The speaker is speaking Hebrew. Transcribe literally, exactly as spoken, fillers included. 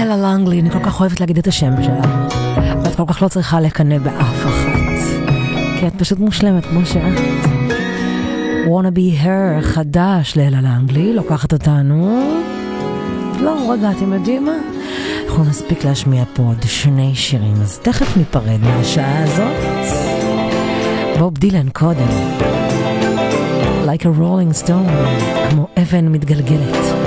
אלה לנגלי, אני כל כך אוהבת להגיד את השם שלה, ואת כל כך לא צריכה לקנא באף אחת, כי את פשוט מושלמת כמו שאת. Wanna be her חדש לאלה לנגלי, לוקחת אותנו. לא, רגע, אתם יודעים מה? אנחנו נספיק להשמיע פה עוד שני שירים, אז תכף ניפרד מהשעה הזאת. בוב דילן קודם, Like a Rolling Stone, כמו אבן מתגלגלת.